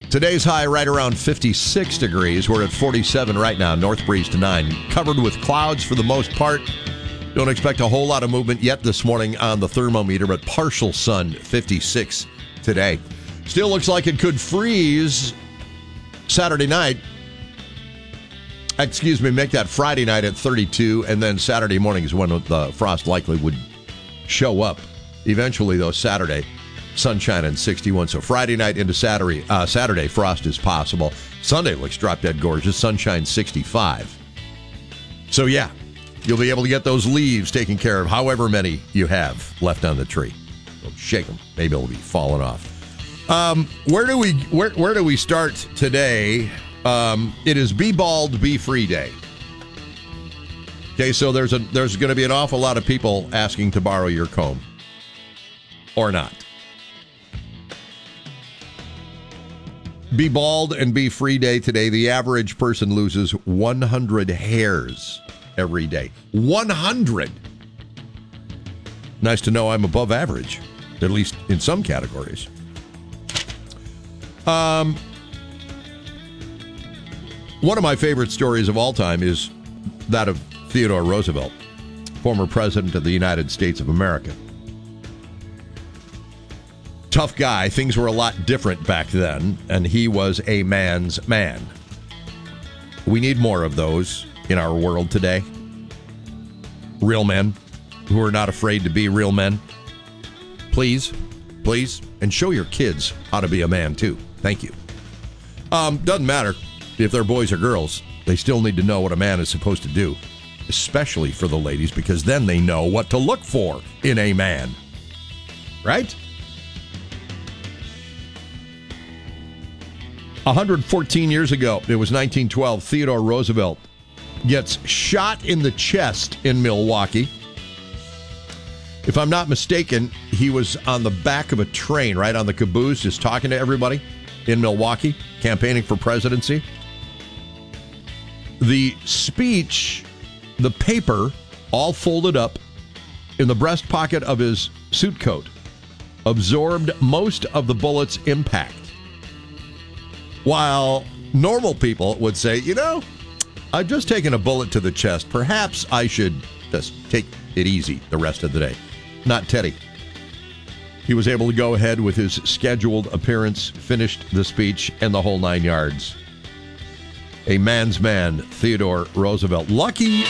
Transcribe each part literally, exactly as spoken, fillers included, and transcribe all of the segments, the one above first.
Today's high right around fifty-six degrees. We're at forty-seven right now. North breeze to nine. Covered with clouds for the most part. Don't expect a whole lot of movement yet this morning on the thermometer, but partial sun, fifty-six today. Still looks like it could freeze Saturday night. Excuse me, make that Friday night at thirty-two, and then Saturday morning is when the frost likely would show up. Eventually, though, Saturday, sunshine and sixty-one. So Friday night into Saturday, uh, Saturday, frost is possible. Sunday looks drop dead gorgeous. Sunshine sixty-five. So yeah, you'll be able to get those leaves taken care of, however many you have left on the tree. So shake them. Maybe it'll be falling off. Um, where do we where where do we start today? Um, it is Be Bald, Be Free Day. Okay, so there's a there's going to be an awful lot of people asking to borrow your comb, or not. Be Bald and Be Free Day today. The average person loses one hundred hairs every day. one hundred! Nice to know I'm above average, at least in some categories. Um, one of my favorite stories of all time is that of Theodore Roosevelt, former president of the United States of America. Tough guy. Things were a lot different back then, and he was a man's man. We need more of those in our world today. Real men who are not afraid to be real men. Please, please, and show your kids how to be a man, too. Thank you. Um, doesn't matter if they're boys or girls. They still need to know what a man is supposed to do, especially for the ladies, because then they know what to look for in a man. Right? one hundred fourteen years ago, it was nineteen twelve, Theodore Roosevelt gets shot in the chest in Milwaukee. If I'm not mistaken, he was on the back of a train, right on the caboose, just talking to everybody in Milwaukee, campaigning for presidency. The speech, the paper, all folded up in the breast pocket of his suit coat, absorbed most of the bullet's impact. While normal people would say, you know, I've just taken a bullet to the chest. Perhaps I should just take it easy the rest of the day. Not Teddy. He was able to go ahead with his scheduled appearance, finished the speech, and the whole nine yards. A man's man, Theodore Roosevelt. Lucky.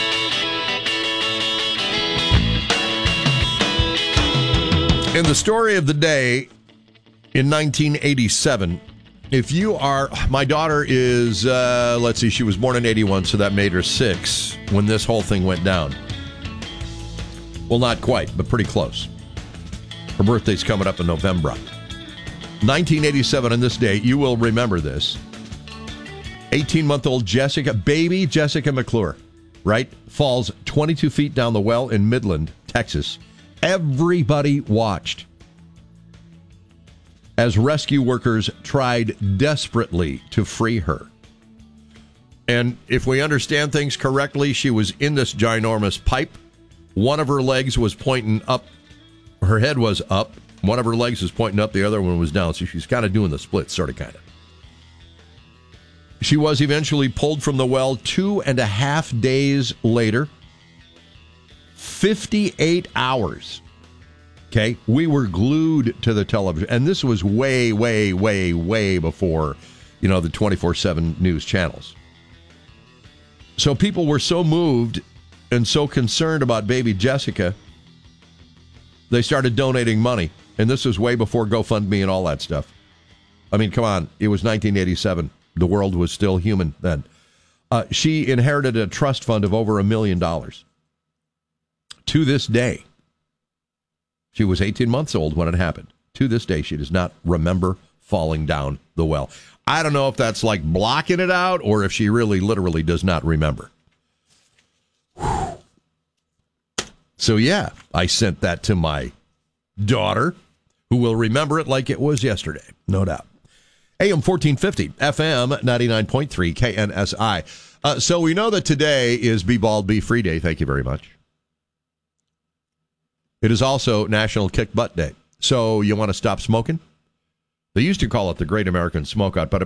In the story of the day, in nineteen eighty-seven, if you are, my daughter is, uh, let's see, she was born in eighty-one, so that made her six when this whole thing went down. Well, not quite, but pretty close. Her birthday's coming up in November. nineteen eighty-seven, on this date, you will remember this. eighteen-month-old Jessica, baby Jessica McClure, right, falls twenty-two feet down the well in Midland, Texas. Everybody watched as rescue workers tried desperately to free her. And if we understand things correctly, she was in this ginormous pipe. One of her legs was pointing up. Her head was up. One of her legs was pointing up. The other one was down. So she's kind of doing the split, sort of, kind of. She was eventually pulled from the well two and a half days later. fifty-eight hours. Okay, we were glued to the television, and this was way, way, way, way before, you know, the twenty-four seven news channels. So people were so moved and so concerned about baby Jessica, they started donating money, and this was way before GoFundMe and all that stuff. I mean, come on, it was nineteen eighty-seven. The world was still human then. Uh, she inherited a trust fund of over a million dollars. To this day, she was eighteen months old when it happened. To this day, she does not remember falling down the well. I don't know if that's like blocking it out or if she really literally does not remember. Whew. So, yeah, I sent that to my daughter, who will remember it like it was yesterday, no doubt. A M fourteen fifty, F M ninety-nine point three, K N S I. Uh, so we know that today is Be Bald, Be Free Day. Thank you very much. It is also National Kick Butt Day. So you want to stop smoking? They used to call it the Great American Smokeout, but